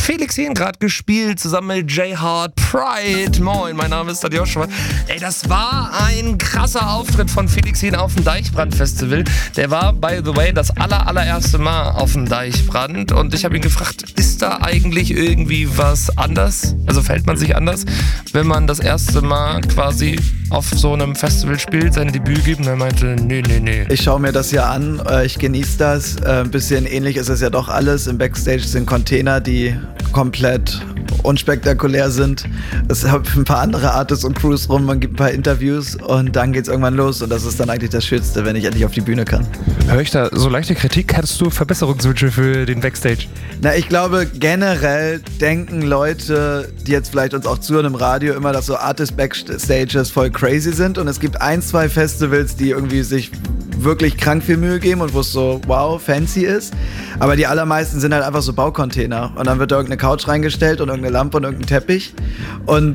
Felix Jähn gerade gespielt, zusammen mit Jay Hart, Pride. Moin, mein Name ist Joshua. Ey, das war ein krasser Auftritt von Felix Jähn auf dem Deichbrand-Festival. Der war, by the way, das allererste Mal auf dem Deichbrand. Und ich habe ihn gefragt, ist da eigentlich irgendwie was anders? Also verhält man sich anders, wenn man das erste Mal quasi auf so einem Festival spielt, sein Debüt gibt? Und er meinte, nee. Ich schaue mir das ja an, ich genieße das. Ein bisschen ähnlich ist es ja doch alles. Im Backstage sind Container, die komplett unspektakulär sind. Es haben ein paar andere Artists und Crews rum, man gibt ein paar Interviews und dann geht's irgendwann los und das ist dann eigentlich das Schönste, wenn ich endlich auf die Bühne kann. Höre ich da so leichte Kritik? Hättest du Verbesserungswünsche für den Backstage? Na, ich glaube, generell denken Leute, die jetzt vielleicht uns auch zuhören im Radio, immer, dass so Artist-Backstages voll crazy sind und es gibt 1, 2 Festivals, die irgendwie sich wirklich krank viel Mühe geben und wo es so, wow, fancy ist. Aber die allermeisten sind halt einfach so Baucontainer. Und dann wird da irgendeine Couch reingestellt und irgendeine Lampe und irgendein Teppich. Und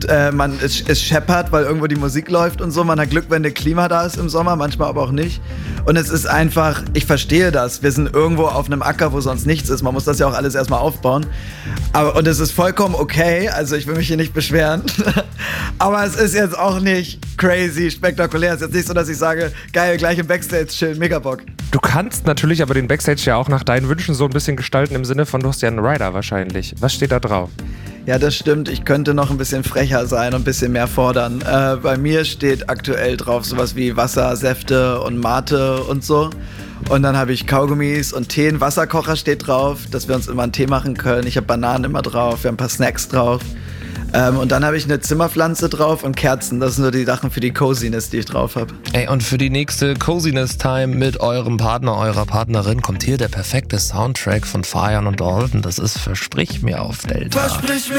es scheppert, weil irgendwo die Musik läuft und so. Man hat Glück, wenn der Klima da ist im Sommer, manchmal aber auch nicht. Und es ist einfach, ich verstehe das. Wir sind irgendwo auf einem Acker, wo sonst nichts ist. Man muss das ja auch alles erstmal aufbauen. Und es ist vollkommen okay. Also ich will mich hier nicht beschweren. Aber es ist jetzt auch nicht crazy, spektakulär. Es ist jetzt nicht so, dass ich sage, geil, gleich im Backstage chillen, mega Bock. Du kannst natürlich aber den Backstage ja auch nach deinen Wünschen so ein bisschen gestalten, im Sinne von, du hast ja einen Rider wahrscheinlich. Was steht da drauf? Ja, das stimmt. Ich könnte noch ein bisschen frecher sein und ein bisschen mehr fordern. Bei mir steht aktuell drauf sowas wie Wasser, Säfte und Mate und so. Und dann habe ich Kaugummis und Tee. Ein Wasserkocher steht drauf, dass wir uns immer einen Tee machen können. Ich habe Bananen immer drauf, wir haben ein paar Snacks drauf. Und dann habe ich eine Zimmerpflanze drauf und Kerzen. Das sind so die Sachen für die Coziness, die ich drauf habe. Ey, und für die nächste Coziness-Time mit eurem Partner, eurer Partnerin kommt hier der perfekte Soundtrack von Feiern und Dalton. Das ist Versprich mir auf Delta.